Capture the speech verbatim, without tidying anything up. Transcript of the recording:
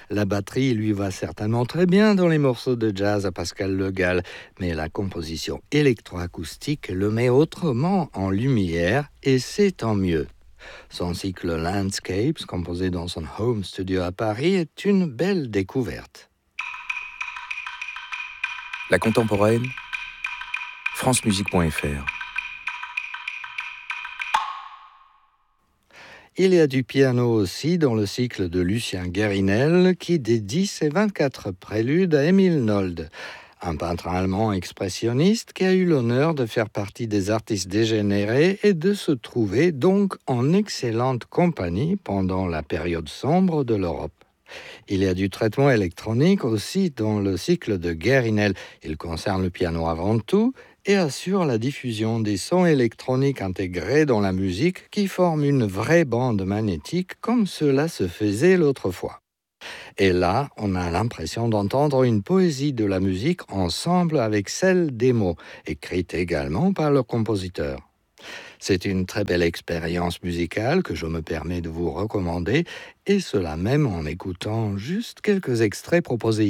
La batterie lui va certainement très bien dans les morceaux de jazz à Pascal Le Gall, mais la composition électroacoustique le met autrement en lumière et c'est tant mieux. Son cycle Landscapes, composé dans son home studio à Paris, est une belle découverte. La contemporaine, francemusique point f r. Il y a du piano aussi dans le cycle de Lucien Guérinel qui dédie ses vingt-quatre préludes à Émile Nolde, un peintre allemand expressionniste qui a eu l'honneur de faire partie des artistes dégénérés et de se trouver donc en excellente compagnie pendant la période sombre de l'Europe. Il y a du traitement électronique aussi dans le cycle de Guérinel. Il concerne le piano avant tout et assure la diffusion des sons électroniques intégrés dans la musique qui forment une vraie bande magnétique comme cela se faisait l'autre fois. Et là, on a l'impression d'entendre une poésie de la musique ensemble avec celle des mots, écrite également par le compositeur. C'est une très belle expérience musicale que je me permets de vous recommander, et cela même en écoutant juste quelques extraits proposés